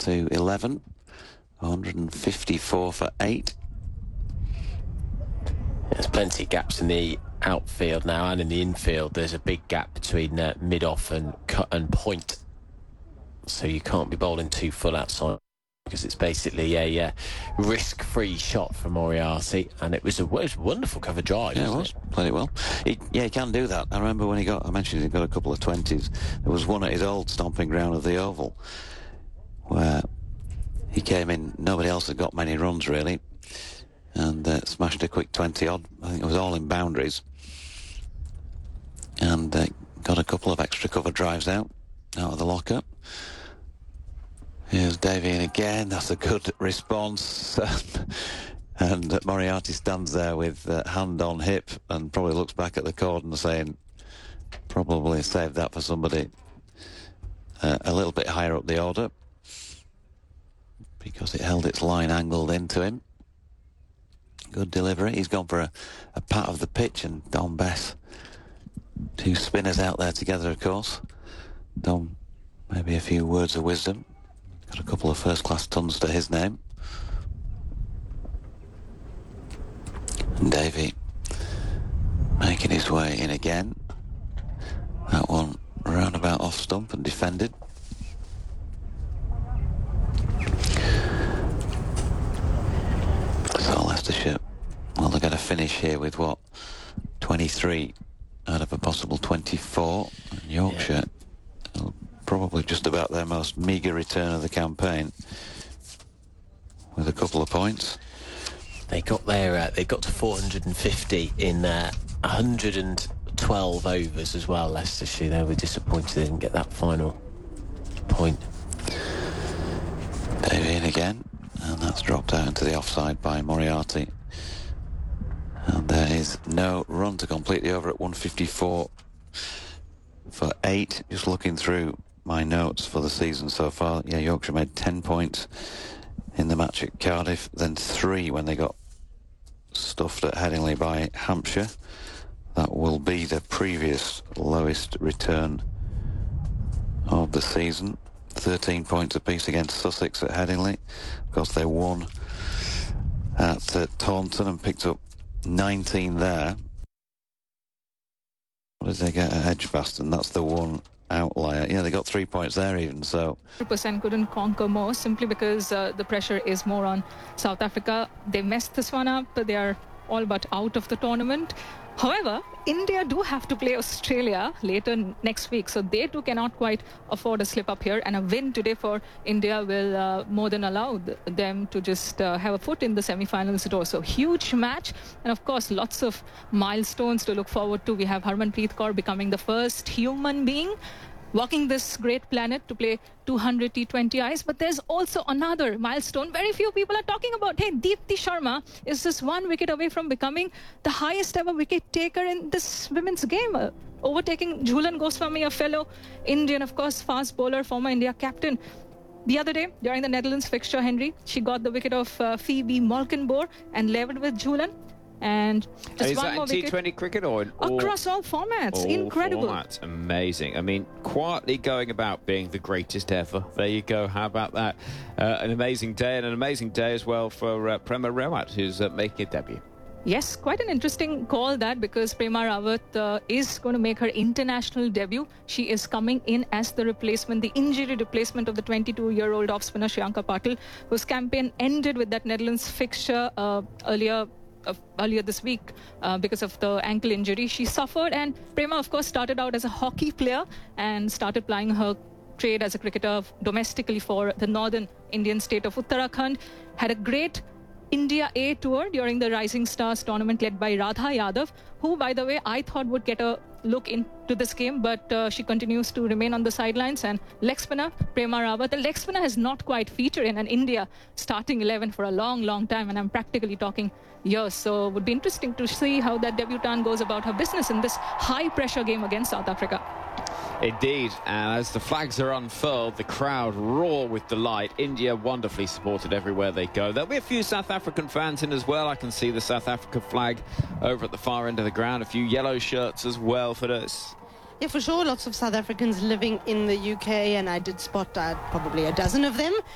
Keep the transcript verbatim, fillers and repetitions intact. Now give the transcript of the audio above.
to eleven. one hundred fifty-four for eight. There's plenty of gaps in the outfield now, and in the infield there's a big gap between uh, mid-off and cut and point. So you can't be bowling too full outside, because it's basically a uh, risk-free shot from Moriarty, and it was a, it was a wonderful cover drive. Yeah, it was. It? Played it well. He, yeah, he can do that. I remember when he got, I mentioned he got a couple of twenties. There was one at his old stomping ground of the Oval, where he came in, nobody else had got many runs, really, and uh, smashed a quick twenty-odd. I think it was all in boundaries. And uh, got a couple of extra cover drives out, out of the lock-up. Here's Davey in again. That's a good response. And uh, Moriarty stands there with uh, hand on hip and probably looks back at the cordon saying, probably saved that for somebody uh, a little bit higher up the order, because it held its line angled into him. Good delivery. He's gone for a, a pat of the pitch, and Dom Bess. Two spinners out there together, of course. Dom, maybe a few words of wisdom. Got a couple of first-class tons to his name. And Davey making his way in again. That one roundabout off stump and defended. So Leicestershire, well, they're going to finish here with what? twenty-three out of a possible twenty-four. And Yorkshire, yeah, probably just about their most meagre return of the campaign, with a couple of points. They got their, uh, they got to four hundred fifty in uh, one hundred twelve overs as well, Leicestershire. They were disappointed they didn't get that final point. Davey in again, and that's dropped out into the offside by Moriarty. And there is no run to complete the over at one fifty-four for eight. Just looking through my notes for the season so far. Yeah, Yorkshire made ten points in the match at Cardiff, then three when they got stuffed at Headingley by Hampshire. That will be the previous lowest return of the season. thirteen points apiece against Sussex at Headingley. Of course, they won at uh, Taunton and picked up nineteen there. What did they get at Edgbaston? That's the one outlier. Yeah, they got three points there even, so... one hundred percent couldn't conquer more, simply because uh, the pressure is more on South Africa. They messed this one up, but they are all but out of the tournament. However, India do have to play Australia later next week, so they too cannot quite afford a slip up here, and a win today for India will uh, more than allow th them to just uh, have a foot in the semi-finals door. So huge match, and of course lots of milestones to look forward to. We have Harmanpreet Kaur becoming the first human being walking this great planet to play two hundred T twenty Is. But there's also another milestone very few people are talking about. Hey, Deepti Sharma is just one wicket away from becoming the highest ever wicket taker in this women's game, uh, overtaking Jhulan Goswami, a fellow Indian, of course, fast bowler, former India captain. The other day, during the Netherlands fixture, Henry, she got the wicket of uh, Phoebe Malkenboer and levelled with Jhulan. And just is one that more in T twenty wicket. cricket or in all, across all formats? all Incredible. formats? Amazing. I mean, quietly going about being the greatest ever. There you go. How about that? Uh, an amazing day, and an amazing day as well for uh, Prema Rawat, who's uh, making a debut. Yes, quite an interesting call that, because Prema Rawat uh, is going to make her international debut. She is coming in as the replacement, the injury replacement of the twenty-two-year-old off-spinner Shriyanka Patil, whose campaign ended with that Netherlands fixture uh, earlier Uh, earlier this week uh, because of the ankle injury she suffered. And Prema, of course, started out as a hockey player and started plying her trade as a cricketer domestically for the northern Indian state of Uttarakhand. Had a great India A tour during the Rising Stars tournament led by Radha Yadav, who, by the way, I thought would get a look into this game, but uh, she continues to remain on the sidelines. And leg spinner Prema Rawat, the leg spinner has not quite featured in an India starting eleven for a long, long time, and I'm practically talking years. So it would be interesting to see how that debutante goes about her business in this high-pressure game against South Africa. Indeed, and as the flags are unfurled, the crowd roar with delight. India wonderfully supported everywhere they go. There'll be a few South African fans in as well. I can see the South Africa flag over at the far end of the ground. A few yellow shirts as well for this. Yeah, for sure. Lots of South Africans living in the U K, and I did spot uh, probably a dozen of them